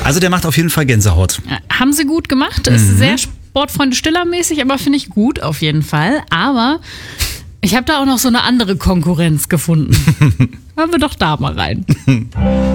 Also der macht auf jeden Fall Gänsehaut. Haben sie gut gemacht. Ist sehr Sportfreunde-Stiller-mäßig, aber finde ich gut auf jeden Fall. Aber ich habe da auch noch so eine andere Konkurrenz gefunden. Hören wir doch da mal rein.